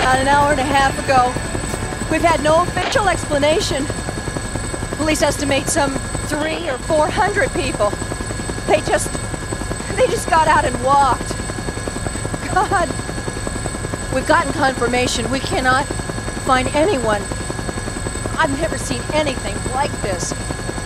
about an hour and a half ago. We've had no official explanation. Police estimate some 300 or 400 people. They just got out and walked. God. We've gotten confirmation. We cannot find anyone. I've never seen anything like this.